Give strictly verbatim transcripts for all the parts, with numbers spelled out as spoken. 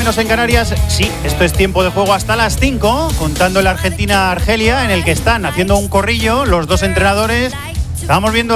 menos en Canarias. Sí, esto es tiempo de juego hasta las cinco, contando el Argentina-Argelia, en el que están haciendo un corrillo los dos entrenadores. Estábamos viendo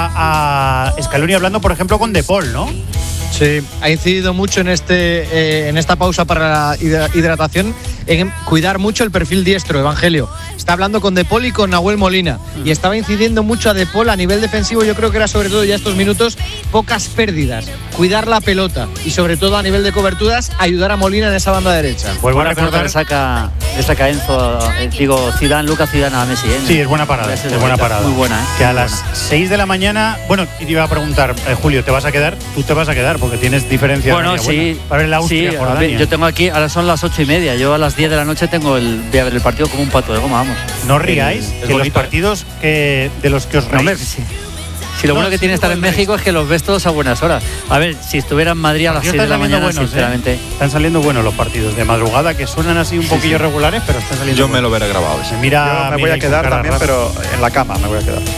a, a Scaloni hablando, por ejemplo, con De Paul, ¿no? Sí, ha incidido mucho en este eh, en esta pausa para la hidratación en cuidar mucho el perfil diestro, Evangelio. Está hablando con De Paul y con Nahuel Molina y estaba incidiendo mucho a De Paul a nivel defensivo. Yo creo que era sobre todo ya estos minutos pocas pérdidas, cuidar la pelota y sobre todo a nivel de coberturas ayudar a Molina en esa banda derecha. Pues buena pelota le saca, le saca Enzo, eh, digo Zidane, Lucas Zidane a Messi. ¿eh? Sí, es buena parada, es, es buena parada. Muy buena, ¿eh? Que a muy las buena. seis de la mañana, bueno, y te iba a preguntar, eh, Julio, ¿te vas a quedar? Tú te vas a quedar porque tienes diferencia. Bueno, sí. Para ver la Austria, sí, por a ver, yo tengo aquí, ahora son las ocho y media. Yo a las diez de la noche tengo el, voy a ver el partido como un pato de goma, vamos. No ríais, el, que los partidos que, de los que os reís. No, sí. Si lo no, bueno que sí, tiene estar en México es que los ves todos a buenas horas. A ver, si estuviera en Madrid a las seis de la mañana, buenos, sinceramente. ¿eh? Están saliendo buenos los partidos de madrugada, que suenan así un poquillo sí, sí. regulares, pero están saliendo Yo buenos. me lo veré grabado. Se mira, Yo me voy a quedar también, rara. pero en la cama me voy a quedar.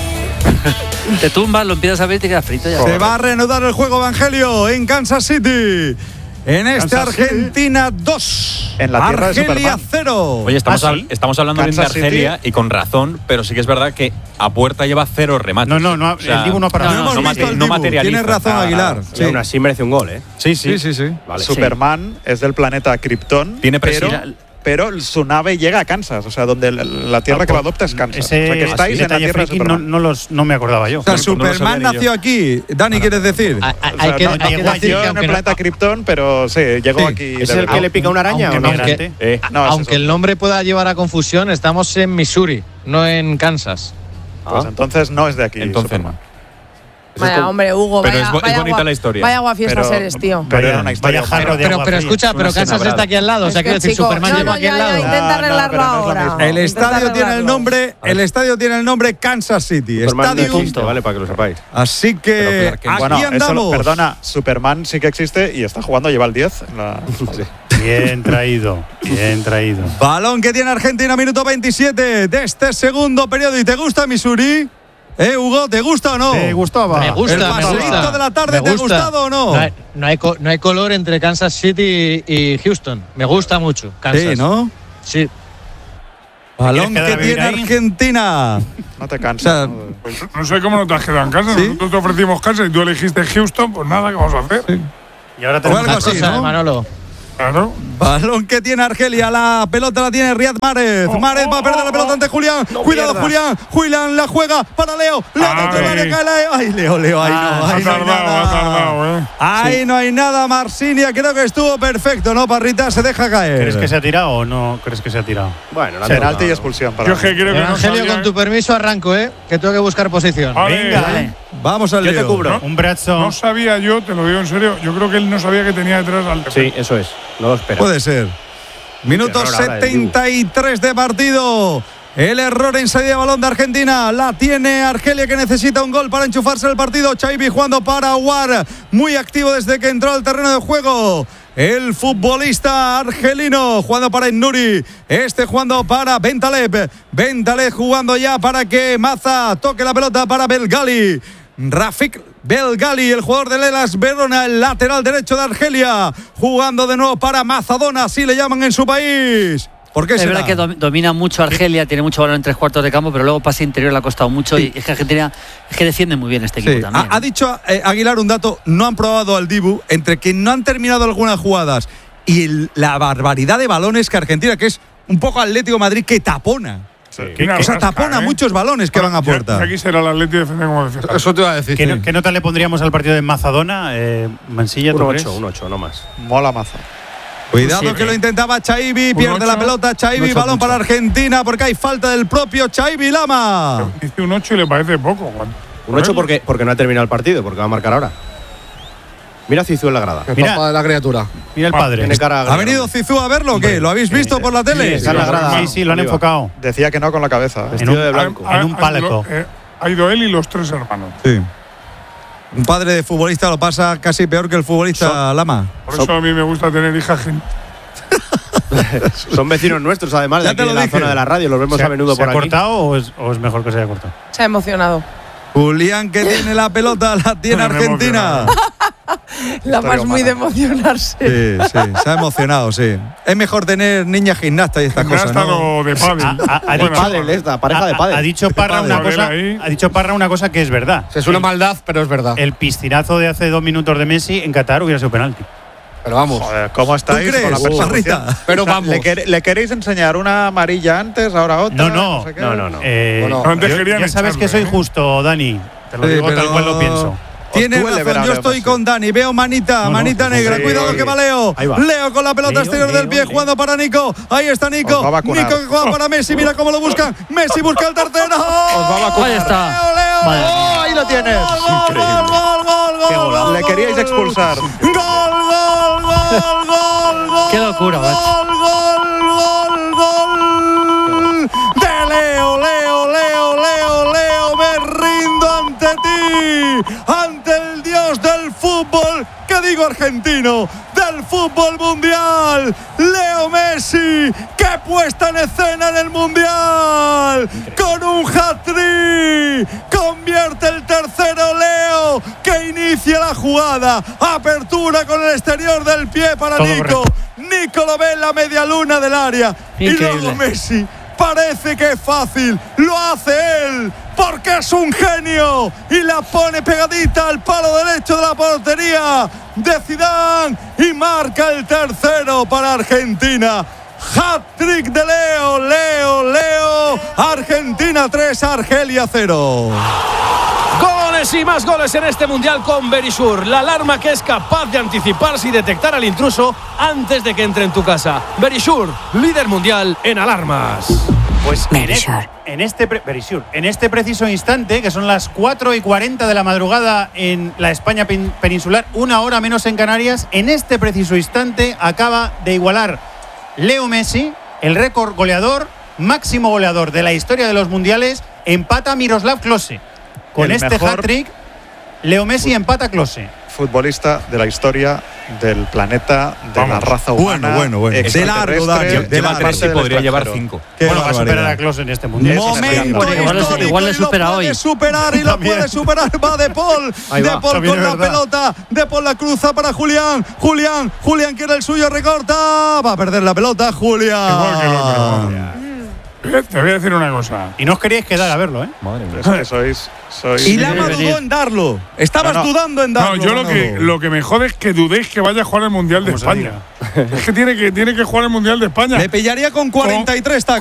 Te tumbas, lo empiezas a ver y te quedas frito ya. Se va a reanudar el juego, Evangelio, en Kansas City. En este Argentina dos, en la tierra Argelia cero. Oye, estamos, ¿Ah, al, sí? estamos hablando bien de Argelia City. Y con razón, pero sí que es verdad que a puerta lleva cero remates. No, no, no, o sea, el Dibu no ha parado. No, no, no, mate, el no Dibu. materializa. Tienes razón, Aguilar. Ah, sí. Aún así merece un gol, ¿eh? Sí, sí, sí. sí. Vale. Superman sí. es del planeta Krypton. Tiene presión. Pero, pero su nave llega a Kansas, o sea, donde la tierra ah, que lo adopta es Kansas. Ese, o sea, que estáis en la tierra de no, no, los, no me acordaba yo. O sea, Superman no nació aquí. Dani, ¿quieres decir? Hay, hay, o sea, que, no, hay no, que decir nació que en el planeta no, Krypton, pero sí, llegó sí. aquí. ¿Es el que le pica una araña aunque, o no? Aunque, eh. no, aunque el nombre pueda llevar a confusión, estamos en Missouri, no en Kansas. Pues ah. entonces no es de aquí. Entonces Superman. Vaya, hombre, Hugo, pero vaya, es, vaya es bonita agua, la historia. Vaya guafiestas pero, eres, tío. Pero era una historia. Vaya jarro pero, de pero, agua pero fría. escucha, pero Kansas está aquí al lado, o sea, quiero decir, chico, Superman no, llegó no, aquí ya, al lado. Ya, intenta arreglarlo no, ahora. No el estadio tiene el nombre, el estadio tiene el nombre Kansas City. Superman Estadio. no existe, vale, para que lo sepáis. Así que aquí bueno, andamos. Eso, perdona, Superman sí que existe y está jugando, lleva el diez. En la... Bien traído, bien traído. Balón que tiene Argentina, minuto veintisiete de este segundo periodo. ¿Y te gusta Missouri? ¿Eh, Hugo? ¿Te gusta o no? ¿Te gustaba? Me gusta, ¿El me paseíto gusta. de la tarde Me te ha gusta. gustado o no? No hay, no, hay, no hay color entre Kansas City y Houston. Me gusta mucho Kansas. Sí, ¿no? Sí. Balón que tiene ahí? Argentina. No te cansas. O sea, ¿no? Pues no sé cómo no te has quedado en casa. ¿Sí? Nosotros te ofrecimos casa y tú elegiste Houston, pues nada, ¿qué vamos a hacer? Sí. Y ahora O tenemos algo Una así, cosa, ¿no? Manolo. Claro. Balón que tiene Argelia, la pelota la tiene Riyad Mahrez. Oh, Mahrez va a perder oh, la pelota oh. ante Julián. No Cuidado, pierdas. Julián. Julián la juega para Leo. Leo dentro del área, cae Leo. Ay, Leo, Leo, ahí no, Ha ahí no hay tardado, ha nada. tardado, ¿eh? Ahí Sí. no hay nada, Marsinia. Creo que estuvo perfecto, ¿no, Parrita? Se deja caer. ¿Crees que se ha tirado o no crees que se ha tirado? Bueno, la Penalti y expulsión para Yo es que creo que no Evangelio, sabía- con tu permiso arranco, ¿eh? Que tengo que buscar posición. Vale. Venga, Vale. Vamos al Yo lío. te cubro. un brazo. No sabía yo, te lo digo en serio, yo creo que él no sabía que tenía detrás al Sí, eso es. No lo espera. Puede ser. Minuto Error ahora del setenta y tres de partido. El error en salida de balón de Argentina. La tiene Argelia, que necesita un gol para enchufarse el partido. Chaibi jugando para Aouar. Muy activo desde que entró al terreno de juego. El futbolista argelino jugando para Ennuri. Este jugando para Bentaleb. Bentaleb jugando ya para que Maza toque la pelota para Belgali. Rafik Belgali, el jugador del Hellas Verona, el lateral derecho de Argelia, jugando de nuevo para Mazadona, así le llaman en su país. ¿Por qué Es será? verdad que dom- domina mucho Argelia, tiene mucho valor en tres cuartos de campo, pero luego pase interior le ha costado mucho. Sí. Y es que Argentina es que defiende muy bien este equipo Sí. también. Ha, ha dicho eh, Aguilar un dato, no han probado al Dibu, entre que no han terminado algunas jugadas y el- la barbaridad de balones que Argentina, que es un poco Atlético de Madrid, que tapona. Sí. Que, Una o sea, rasca, tapona ¿eh? muchos balones que van a puerta. Aquí será el Atleti defender como defensa. Eso te iba a decir. ¿Qué, no- qué nota le pondríamos al partido de Mazadona? Eh, Mansilla, Un ¿tú crees? ocho, un ocho, no más. Mola mazo. Cuidado siete. que lo intentaba Chaibi, Un pierde la ocho. pelota Chaibi, Un ocho, balón mucho. para Argentina porque hay falta del propio Chaibi Lama. Dice un ocho y le parece poco. Juan. Un ocho porque, porque no ha terminado el partido, porque va a marcar ahora. Mira Zizou en la grada. Mira. Papá de la criatura. Mira el Ah, padre. Tiene cara ¿Ha venido Zizou a verlo o qué? ¿Lo habéis visto por la tele? Está en la grada. Sí, sí, lo han Oliva. enfocado. Decía que no con la cabeza. ¿eh? En Vestido un- de blanco. Ha- en un ha- palco. eh, Ha ido él y los tres hermanos. Sí. Un padre de futbolista lo pasa casi peor que el futbolista Lama. Por eso a mí me gusta tener hijas. gen- Son vecinos nuestros, además, de Ya aquí te lo de la dije. zona de la radio. Los vemos ¿Se, a menudo ¿se por ha aquí. cortado o es, o es mejor que se haya cortado? Se ha emocionado. Julián que tiene la pelota, la tiene Me he Argentina. emocionado. La más humana. muy de emocionarse. Sí, sí, se ha emocionado, sí. Es mejor tener niña gimnasta y estas cosas, Gimnasta ¿no? o de pádel. Ha- ha- ha Bueno, dicho- Pádel, esta, pareja de Ha- pádel. Ha dicho Parra De una pádel cosa. ahí. Ha dicho Parra una cosa que es verdad. Es una El- maldad, pero es verdad. El piscinazo de hace dos minutos de Messi en Qatar hubiera sido penalti. Pero vamos. Joder, ¿cómo estáis crees, con la persecución? Parrita? Pero O sea, vamos. ¿le, quer- le queréis enseñar una amarilla antes, ahora otra? No, no. sé qué? No, no, no. Eh, Bueno, antes yo- querían ya sabes echarlo, que soy ¿eh? justo, Dani. Te lo Sí, digo tal pero cual lo pienso. Tiene Os duele ver razón, a yo Leo estoy Messi. con Dani. Veo manita, No, no, manita pues negra. sí, Cuidado sí. que va Leo. Ahí va. Leo con la pelota Leo, exterior Leo, del pie, Leo. jugando para Nico. Ahí está Nico. Os va a vacunar. Nico que juega para Messi. Mira cómo lo buscan. Messi busca el tercero. Os va a vacunar. Ahí está. Leo, Leo. Vale. ¡Oh, ahí lo tienes! Gol, gol, gol, gol, Qué gol, golazo. gol, Le queríais gol. expulsar. Gol, gol, gol, gol, gol. Qué locura, macho. Gol, gol, gol, gol. De Leo, Leo, Leo, Leo, Leo. Me rindo ante ti. Ante el dios del fútbol. ¿Qué digo argentino? Del fútbol mundial. Leo Messi. ¡Qué puesta en escena en el mundial! Con un hat-trick. Convierte el tercero Leo. Que inicia la jugada. Apertura con el exterior del pie para Todo Nico. correcto. Nico lo ve en la media luna del área. Y Increíble. luego Messi. Parece que es fácil. Lo hace él. Porque es un genio. Y la pone pegadita al palo derecho de la portería de Zidane. Y marca el tercero para Argentina. Hat-trick de Leo. Leo, Leo. Argentina tres, Argelia cero. Goles y más goles en este mundial con Verisure, la alarma que es capaz de anticiparse y detectar al intruso antes de que entre en tu casa. Verisure, líder mundial en alarmas. Pues en, es- en este pre- Verisure, en este preciso instante, que son las cuatro y cuarenta de la madrugada en la España pen- peninsular, una hora menos en Canarias, en este preciso instante acaba de igualar Leo Messi, el récord goleador, máximo goleador de la historia de los mundiales, empata Miroslav Klose. Con El este mejor hat-trick, Leo Messi empata a Klose. Futbolista de la historia del planeta, de Vamos. la raza Bueno, humana. bueno, bueno. De largo, Dani, extraterrestre, de Lleva largo. tres y del podría llevar extranjero. cinco. Qué Bueno, va a superar barbaridad. a Klose en este mundial. Es un Momento escándalo. Igual lo- histórico igual lo y supera puede hoy. superar y lo También. puede superar. Va De Paul. Ahí De va. Paul También con es la verdad. pelota. De Paul la cruza para Julián. Julián. Julián quiere el suyo. Recorta. Va a perder la pelota. Julián. Igual que el otro. Eh, Te voy a decir una cosa. Y no os queríais quedar a verlo, ¿eh? Madre mía. Es que sois. sois Y Lama venir. dudó en darlo. Estabas No, no. dudando en No, darlo. yo lo que, Manolo. lo que me jode es que dudéis que vaya a jugar el Mundial de Como se España. Es que tiene que, tiene que jugar el Mundial de España. Le pillaría con cuarenta y tres tacos.